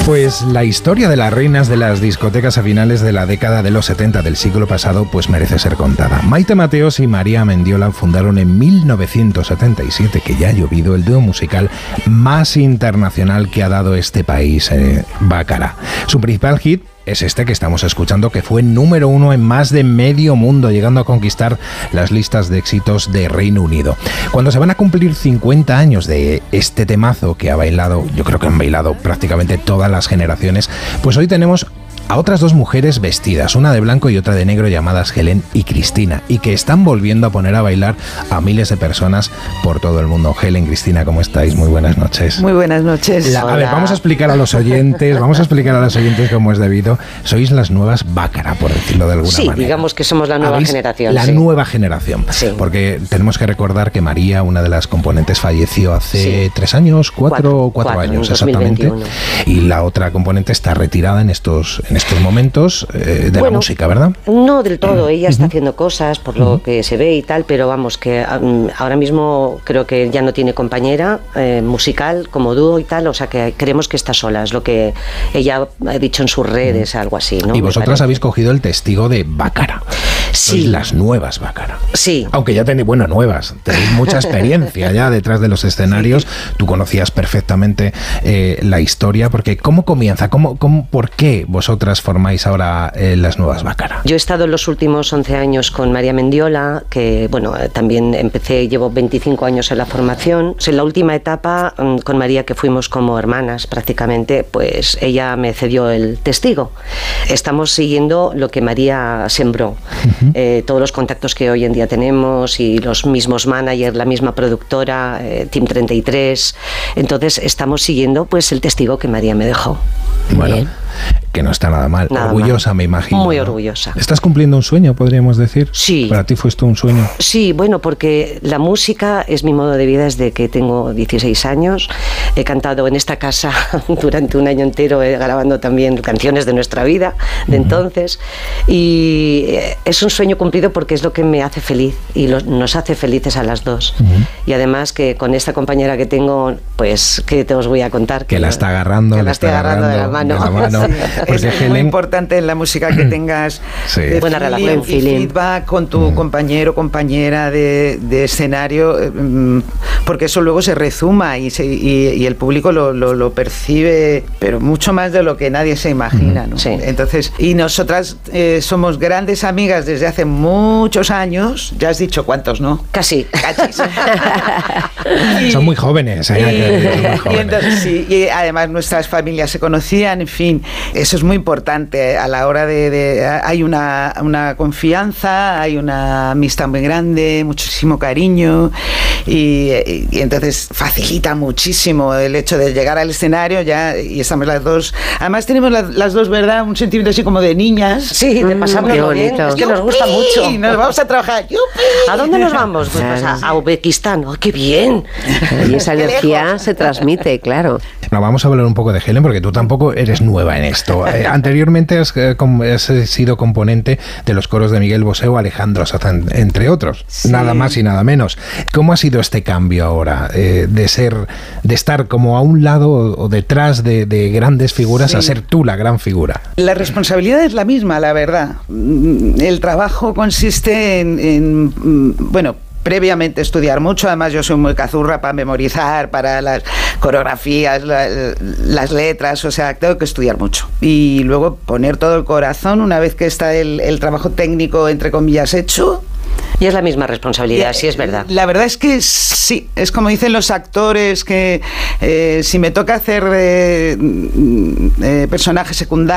Pues la historia de las reinas de las discotecas a finales de la década de los 70 del siglo pasado pues merece ser contada. Maite Mateos y María Mendiola fundaron en 1977, que ya ha llovido, el dúo musical más internacional que ha dado este país, Bácara. Su principal hit es este que estamos escuchando, que fue número 1 en más de medio mundo, llegando a conquistar las listas de éxitos de Reino Unido. Cuando se van a cumplir 50 años de este temazo que ha bailado, yo creo que han bailado prácticamente todas las generaciones, pues hoy tenemos a otras dos mujeres vestidas, una de blanco y otra de negro, llamadas Helen y Cristina, y que están volviendo a poner a bailar a miles de personas por todo el mundo. Helen, Cristina, ¿cómo estáis? Muy buenas noches. Muy buenas noches. A ver, vamos a explicar a los oyentes cómo es debido. Sois las nuevas Bácara, por decirlo de alguna manera. Sí, digamos que somos la nueva generación. La nueva generación, sí. Porque tenemos que recordar que María, una de las componentes, falleció hace 3 años, 4 años exactamente, y la otra componente está retirada en estos momentos de la música, ¿verdad? No del todo, ella está haciendo cosas por lo que se ve y tal, pero vamos, que ahora mismo creo que ya no tiene compañera musical como dúo y tal, o sea que creemos que está sola, es lo que ella ha dicho en sus redes, algo así, ¿no? Y vosotras habéis cogido el testigo de Bácara. Sí. Sois las nuevas Bácara. Sí. Aunque ya tenéis, tenéis mucha experiencia ya detrás de los escenarios. Sí. Tú conocías perfectamente la historia, porque ¿cómo comienza? ¿Por qué vosotras formáis ahora las nuevas Bácara? Yo he estado en los últimos 11 años con María Mendiola, que también llevo 25 años en la formación. En la última etapa con María, que fuimos como hermanas prácticamente, pues ella me cedió el testigo. Estamos siguiendo lo que María sembró. Todos los contactos que hoy en día tenemos y los mismos managers, la misma productora, Team 33. Entonces estamos siguiendo pues el testigo que María me dejó. Bueno, bien. Que no está nada mal. Orgullosa, me imagino. Muy ¿no? orgullosa. ¿Estás cumpliendo un sueño, podríamos decir? Sí. ¿Para ti fue esto un sueño? Sí, bueno, porque la música es mi modo de vida desde que tengo 16 años. He cantado en esta casa durante un año entero, grabando también canciones de nuestra vida, de entonces. Y es un sueño cumplido porque es lo que me hace feliz y nos hace felices a las dos. Y además que con esta compañera que tengo, pues, ¿qué te os voy a contar? Que la está agarrando. Que la está agarrando de la mano. Es muy importante en la música que tengas buena relación, feedback con tu compañero o compañera de escenario, porque eso luego se rezuma y el público lo percibe, pero mucho más de lo que nadie se imagina, ¿no? Sí. Entonces, y nosotras somos grandes amigas desde hace muchos años. Ya has dicho cuántos, ¿no? Casi. Son muy jóvenes. Y entonces, sí, y además nuestras familias se conocían, en fin. Eso es muy importante a la hora hay una confianza, hay una amistad muy grande, muchísimo cariño y entonces facilita muchísimo el hecho de llegar al escenario y estamos las dos. Además tenemos las dos, ¿verdad? Un sentimiento así como de niñas. Sí, de pasárnoslo bien. Es que nos gusta mucho. Y nos vamos a trabajar. ¿A dónde nos vamos? Pues a Uzbekistán. ¡Oh, qué bien! Y esa energía se transmite, claro. No, vamos a hablar un poco de Helen, porque tú tampoco eres nueva en esto. Anteriormente has sido componente de los coros de Miguel Bosé o Alejandro Sanz, entre otros. Sí. Nada más y nada menos. ¿Cómo ha sido este cambio ahora? De estar como a un lado o detrás de grandes figuras a ser tú la gran figura. La responsabilidad es la misma, la verdad. El trabajo consiste en previamente estudiar mucho, además yo soy muy cazurra para memorizar, para las coreografías, las letras, o sea, tengo que estudiar mucho. Y luego poner todo el corazón una vez que está el trabajo técnico, entre comillas, hecho. Y es la misma responsabilidad, sí, es verdad. La verdad es que sí, es como dicen los actores, que si me toca hacer personajes secundarios,